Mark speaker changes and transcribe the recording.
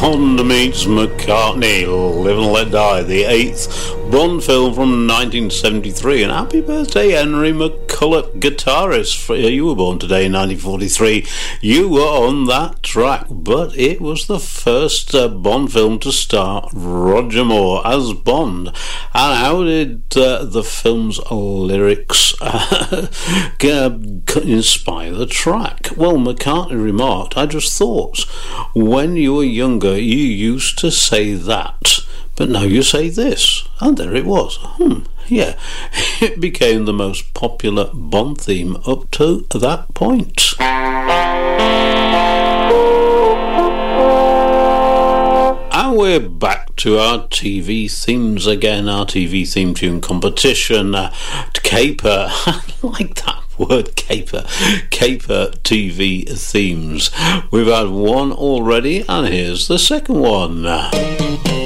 Speaker 1: Bond meets McCartney, Live and Let Die, the 8th Bond film from 1973. And happy birthday, Henry McCulloch, guitarist. You were born today in 1943. You were on that track, but it was the first Bond film to star Roger Moore as Bond. And how did the film's lyrics inspire the track? Well, McCartney remarked, "I just thought, when you were younger, you used to say that, but now you say this." And there it was. Yeah, it became the most popular Bond theme up to that point. And we're back to our TV themes again, our TV theme tune competition. Caper, I like that word, caper TV themes. We've had one already, and here's the second one.